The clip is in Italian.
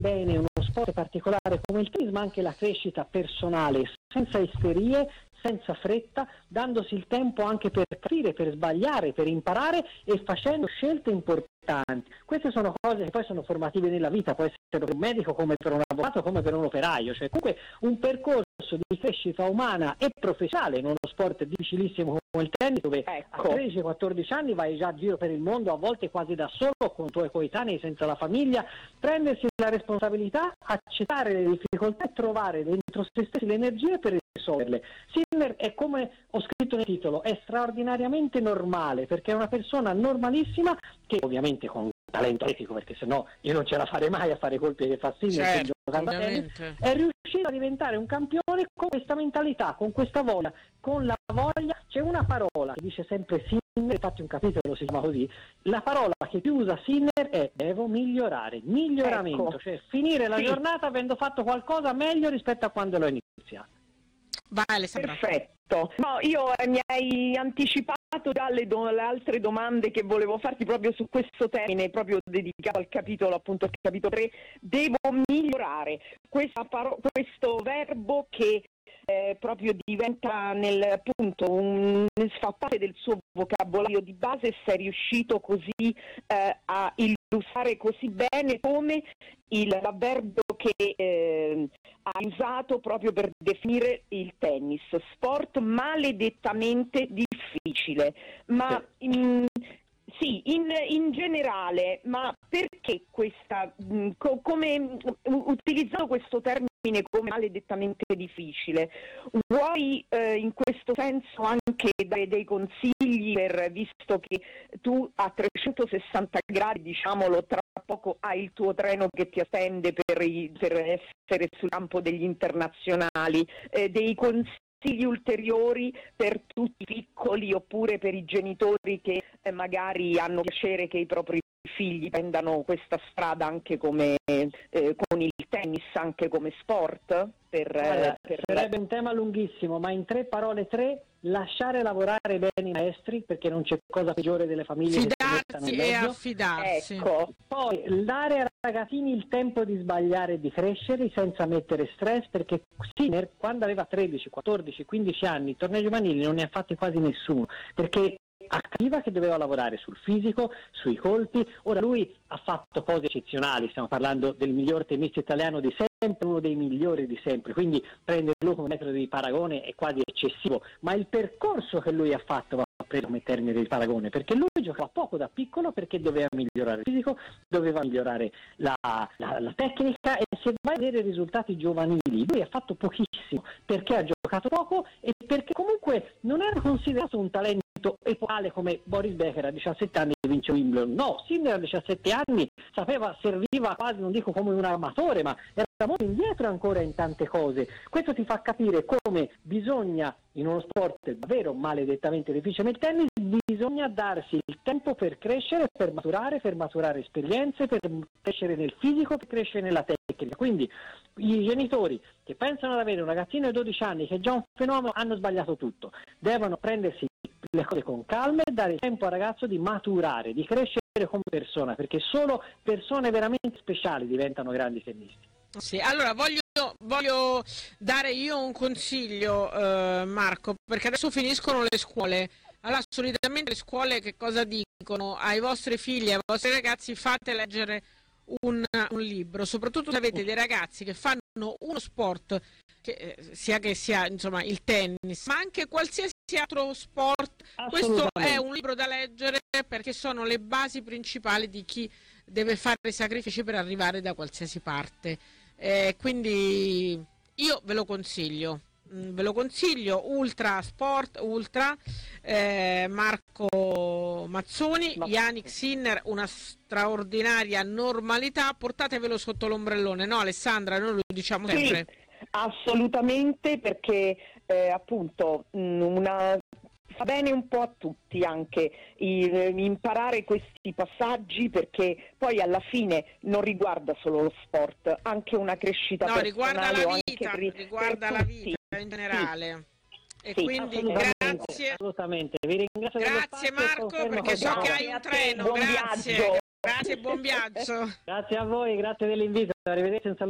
bene uno sport particolare come il tennis, ma anche la crescita personale, senza isterie, senza fretta, dandosi il tempo anche per capire, per sbagliare, per imparare e facendo scelte importanti. Queste sono cose che poi sono formative nella vita, può essere per un medico come per un avvocato, come per un operaio, cioè comunque un percorso di crescita umana e professionale in uno sport difficilissimo come il tennis, dove a 13-14 anni vai già a giro per il mondo, a volte quasi da solo, con i tuoi coetanei, senza la famiglia, prendersi la responsabilità, accettare le difficoltà e trovare dentro se stessi le energie per risolverle. Sinner è, come ho scritto nel titolo, è straordinariamente normale, perché è una persona normalissima che ovviamente con talento atletico, perché sennò io non ce la farei mai a fare i colpi che fa Sinner, giocando a tennis, è riuscito a diventare un campione con questa mentalità, con questa voglia, con la voglia. C'è una parola che dice sempre Sinner, infatti un capitolo si chiama così, la parola che più usa Sinner è devo migliorare, miglioramento, cioè finire la giornata avendo fatto qualcosa meglio rispetto a quando l'ho iniziato. Vai, Alessandra. Perfetto. No, io mi hai anticipato già le altre domande che volevo farti proprio su questo termine, proprio dedicato al capitolo, appunto al capitolo 3, devo migliorare. Questo verbo che proprio diventa nel fa parte del suo vocabolario di base, sei riuscito così a illustrare così bene come l'avverbio che hai usato proprio per definire il tennis, sport maledettamente difficile, ma sì, in generale, ma perché questa, come utilizzato questo termine come maledettamente difficile, vuoi in questo senso anche dare dei consigli, visto che tu a 360 gradi, diciamolo, tra poco hai il tuo treno che ti attende per essere sul campo degli internazionali, dei consigli ulteriori per tutti i piccoli oppure per i genitori che magari hanno piacere che i propri figli prendano questa strada anche come con il tennis, anche come sport? Sarebbe un tema lunghissimo, ma in 3 parole, lasciare lavorare bene i maestri, perché non c'è cosa peggiore delle famiglie fidarsi e affidarsi. Ecco. Poi dare ai ragazzini il tempo di sbagliare e di crescere senza mettere stress, perché Sinner quando aveva 13, 14, 15 anni, tornei giovanili non ne ha fatti quasi nessuno, perché capiva che doveva lavorare sul fisico, sui colpi. Ora lui ha fatto cose eccezionali, stiamo parlando del miglior tennista italiano di sempre, uno dei migliori di sempre, quindi prenderlo come metodo di paragone è quasi eccessivo, ma il percorso che lui ha fatto va preso come termine di paragone, perché lui giocava poco da piccolo perché doveva migliorare il fisico, doveva migliorare la tecnica, e se vai a vedere i risultati giovanili lui ha fatto pochissimo perché ha giocato poco e perché comunque non era considerato un talento epocale come Boris Becker a 17 anni vince Wimbledon. No, Sinner a 17 anni serviva quasi, non dico come un armatore, ma era molto indietro ancora in tante cose. Questo ti fa capire come bisogna, in uno sport davvero maledettamente difficile come il tennis, bisogna darsi il tempo per crescere, per maturare esperienze, per crescere nel fisico, per crescere nella tecnica. Quindi i genitori che pensano di avere un ragazzino di 12 anni che è già un fenomeno hanno sbagliato tutto, devono prendersi le cose con calma e dare tempo al ragazzo di maturare, di crescere come persona, perché solo persone veramente speciali diventano grandi tennisti. Sì, allora voglio dare io un consiglio, Marco, perché adesso finiscono le scuole. Allora, solitamente le scuole che cosa dicono ai vostri figli, ai vostri ragazzi? Fate leggere un libro, soprattutto se avete dei ragazzi che fanno uno sport, che sia insomma il tennis, ma anche qualsiasi altro sport. Questo è un libro da leggere, perché sono le basi principali di chi deve fare i sacrifici per arrivare da qualsiasi parte. Quindi io ve lo consiglio, Ultra Sport, Marco Mazzoni, Jannik Sinner, una straordinaria normalità. Portatevelo sotto l'ombrellone, no Alessandra? Noi lo diciamo sempre. Sì, assolutamente, perché appunto fa bene un po' a tutti anche imparare questi passaggi, perché poi alla fine non riguarda solo lo sport, anche una crescita personale. Riguarda la vita, riguarda la vita in generale. E sì, quindi grazie. Assolutamente. Vi ringrazio. Grazie Marco, perché so che hai un treno. Buon Grazie. Viaggio. Grazie, buon viaggio. Grazie a voi, grazie dell'invito, arrivederci, un saluto.